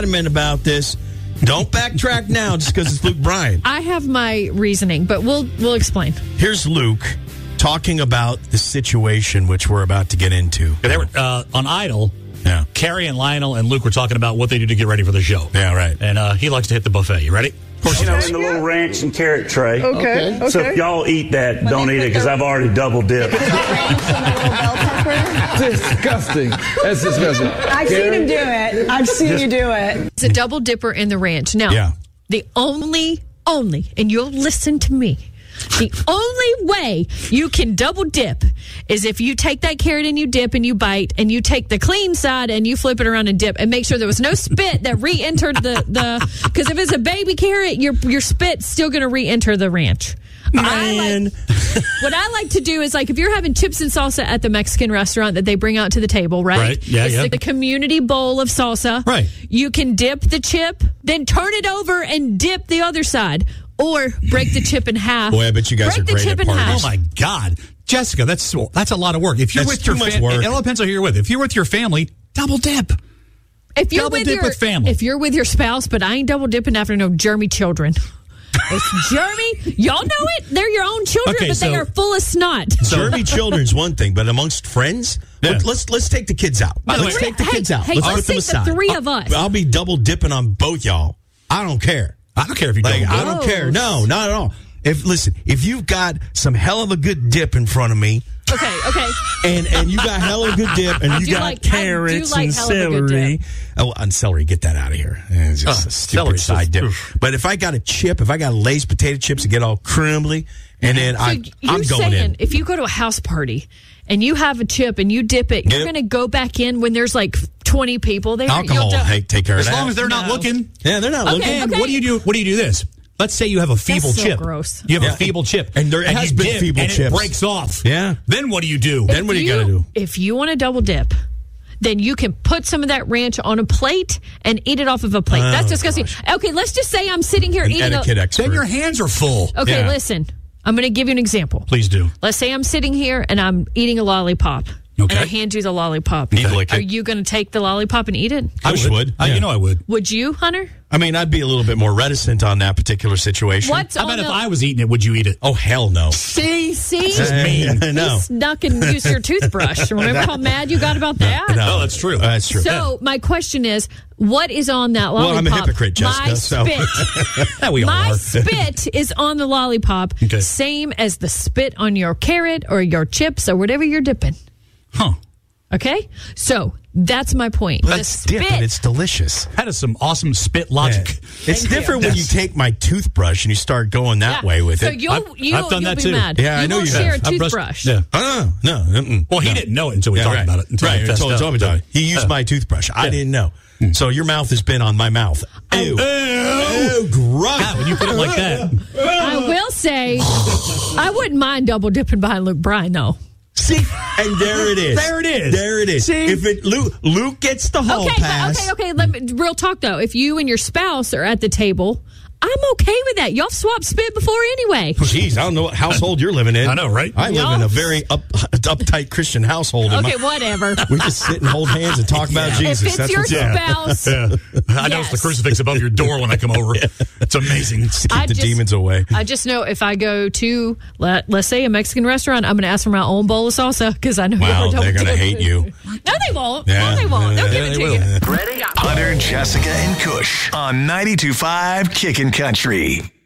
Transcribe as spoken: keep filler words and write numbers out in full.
adamant about this. Don't backtrack now just because it's Luke Bryan. I have my reasoning, but we'll we'll explain. Here's Luke talking about the situation which we're about to get into. They were uh, on Idol. Yeah. Carrie and Lionel and Luke were talking about what they do to get ready for the show. Yeah, right. And uh, he likes to hit the buffet. You ready? Of course, you know, in the little ranch and carrot tray. Okay. okay. So if y'all eat that, don't eat it because I've already double dipped. Disgusting. That's disgusting. I've seen him do it. I've seen Just- you do it. It's a double dipper in the ranch. Now, Yeah. the only, only, and you'll listen to me, the only way you can double dip is if you take that carrot and you dip and you bite and you take the clean side and you flip it around and dip and make sure there was no spit that re-entered the, the because if it's a baby carrot, your your spit's still going to re-enter the ranch. I Man. like, what I like to do is, like, if you're having chips and salsa at the Mexican restaurant that they bring out to the table, right? Right. Yeah, it's yeah. the, the community bowl of salsa. Right. You can dip the chip, then turn it over and dip the other side. Or break the chip in half. Boy, I bet you guys break are the great chip at in parties. half. Oh, my God. Jessica, that's that's a lot of work. If you're That's with your too much family, work. it all depends on who you're with. If you're with your family, double dip. If you're Double with dip your with family. if you're with your spouse, but I ain't double dipping after no Jeremy children. It's Jeremy. Y'all know it. They're your own children, Okay, but they so- are full of snot. Jeremy children's one thing, but amongst friends, Yeah. let- let's let's take the kids out. No, let's three- take the hey, kids out. hey, let's let's put them take the aside. three of I'll- us. I'll be double dipping on both y'all. I don't care. I don't care if you Like, double I dip. don't Gross. care. No, not at all. If listen, if you've got some hell of a good dip in front of me, Okay, okay. and and you got hell of a good dip, and I you do got like- I do carrots like and hell of a good celery. dip. Oh, and celery, get that out of here. It's just Oh, a celery stupid side dip. oof. But if I got a chip, if I got Lay's potato chips that get all crumbly, and then So I, you're I'm going saying in. if you go to a house party and you have a chip and you dip it, you're Yep. going to go back in when there's like twenty people there. Alcohol, You'll do- hey, take care of As that. long as they're not No. looking. yeah, they're not Okay, looking. And okay. what do you do? What do you do this? Let's say you have a feeble so chip. gross. You have Yeah. a feeble chip. And there has you been dip, feeble and chips. it breaks off. Yeah. Then what do you do? Then what do If you got to do? If you want to double dip, then you can put some of that ranch on a plate and eat it off of a plate. Oh, That's disgusting. Okay, let's just say I'm sitting here An eating etiquette a. expert. Then your hands are full. Okay, Yeah. listen. I'm going to give you an example. Please do. Let's say I'm sitting here and I'm eating a lollipop. Okay. And I hand you the lollipop. Need to lick Are it. you going to take the lollipop and eat it? I Kush would. I, Yeah. You know I would. Would you, Hunter? I mean, I'd be a little bit more reticent on that particular situation. What's How on about if the... I was eating it, would you eat it? Oh, hell no. See? See? Just mean. I know. He snuck and used your toothbrush. Remember how mad you got about that? No, that's true. Uh, that's true. So my question is, what is on that lollipop? Well, I'm a hypocrite, Jessica, My so- spit. That we all My are. spit is on the lollipop, Okay. same as the spit on your carrot or your chips or whatever you're dipping. Huh. Okay? So that's my point. The Let's dip and it's delicious. That is some awesome spit logic. Yeah. It's Thank different you. when you take my toothbrush and you start going that Yeah. way with so it. You'll, I've- you, I've done you'll that be too. mad. Yeah, I you know won't you share have. a I've brushed- toothbrush. Yeah. Oh, no. no. Mm-mm. Well, he No. didn't know it until we Yeah, talked right. about it. Until right. I Until fessed he up. told me about it. He used Uh, my toothbrush. I Yeah. didn't know. So your mouth has been on my mouth. Ew. Ew. Ew, gross. God, when you put it like that. I will say, I wouldn't mind double dipping behind Luke Bryan, though. See, and there it is. There it is. There it is. See? If it Luke Luke gets the hall Okay, pass. but okay, okay. Let me, real talk though. If you and your spouse are at the table, I'm okay with that. Y'all swapped spit before anyway. Jeez, I don't know what household you're living in. I know, right? I live Y'all- in a very up, uptight Christian household. and Okay, my- whatever. we just sit and hold hands and talk about If Jesus. it's That's your what's up. spouse, Yeah. I noticed the Yes. crucifix above your door when I come over. It's amazing. To keep I the just- demons away. I just know if I go to let, let's say a Mexican restaurant, I'm going to ask for my own bowl of salsa because I know Wow, you're they're going to hate you. No, they won't. Yeah. No, they won't. They'll Yeah, give it they to will. you. Ready? Hunter, Jessica, and Kush on ninety-two point five Kickin' Country.